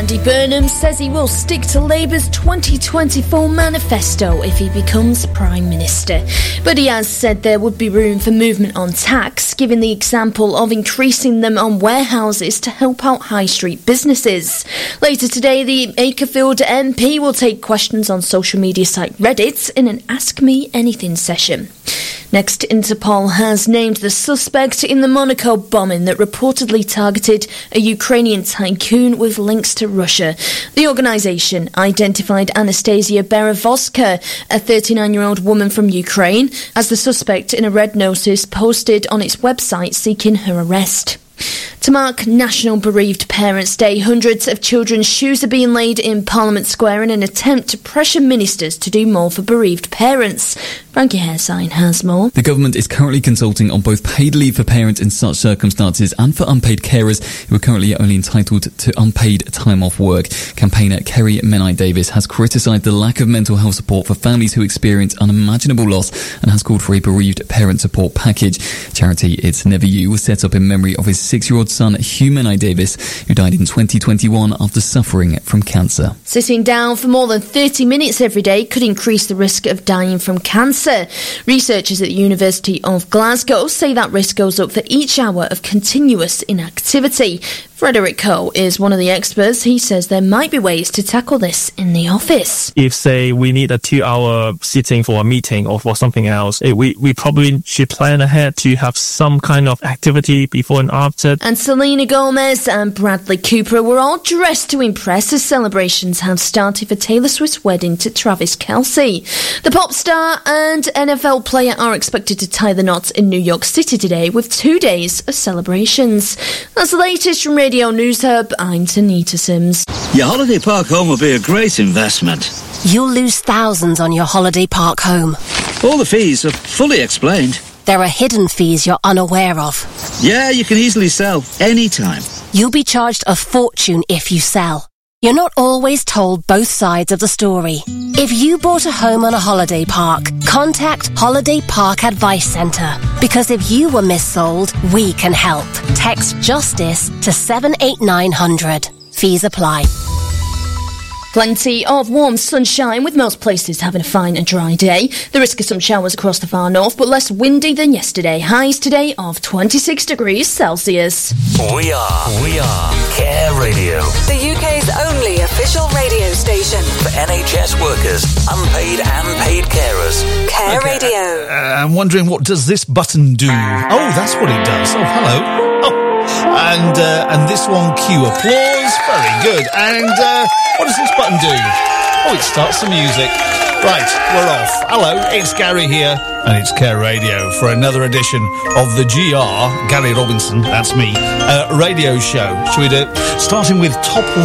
Andy Burnham says he will stick to Labour's 2024 manifesto if he becomes Prime Minister. But he has said there would be room for movement on tax, giving the example of increasing them on warehouses to help out high street businesses. Later today, the Akerfield MP will take questions on social media site Reddit in an Ask Me Anything session. Next, Interpol has named the suspect in the Monaco bombing that reportedly targeted a Ukrainian tycoon with links to Russia. The organisation identified Anastasia Berevoska, a 39-year-old woman from Ukraine, as the suspect in a red notice posted on its website seeking her arrest. To mark National Bereaved Parents' Day, hundreds of children's shoes are being laid in Parliament Square in an attempt to pressure ministers to do more for bereaved parents. Frankie Haresign has more. The government is currently consulting on both paid leave for parents in such circumstances and for unpaid carers who are currently only entitled to unpaid time off work. Campaigner Kerry Menai-Davis has criticised the lack of mental health support for families who experience unimaginable loss and has called for a bereaved parent support package. Charity It's Never You was set up in memory of his 6-year-old son Hugh Menai-Davis, who died in 2021 after suffering from cancer. Sitting down for more than 30 minutes every day could increase the risk of dying from cancer. Researchers at the University of Glasgow say that risk goes up for each hour of continuous inactivity. Frederick Coe is one of the experts. He says there might be ways to tackle this in the office. If, say, we need a 2-hour sitting for a meeting or for something else, we probably should plan ahead to have some kind of activity before and after. And Selena Gomez and Bradley Cooper were all dressed to impress as celebrations have started for Taylor Swift's wedding to Travis Kelce. The pop star and NFL player are expected to tie the knot in New York City today with 2 days of celebrations. That's the latest from Radio News Hub. I'm Tanita Sims. Your holiday park home will be a great investment. You'll lose thousands on your holiday park home. All the fees are fully explained. There are hidden fees you're unaware of. Yeah, you can easily sell anytime. You'll be charged a fortune if you sell. You're not always told both sides of the story. If you bought a home on a holiday park, contact Holiday Park Advice Centre. Because if you were missold, we can help. Text JUSTICE to 78900. Fees apply. Plenty of warm sunshine, with most places having a fine and dry day. The risk of some showers across the far north, but less windy than yesterday. Highs today of 26 degrees Celsius. We are Care Radio. The UK's only official radio station. For NHS workers, unpaid and paid carers. Care Radio. I'm wondering, what does this button do? Oh, that's what it does. Oh, hello. And this one, cue applause. Very good. And what does this button do? Oh, it starts the music. Right, we're off. Hello, it's Gary here, and it's Care Radio for another edition of the GR, Gary Robinson, that's me, radio show. Shall we do it? Starting with top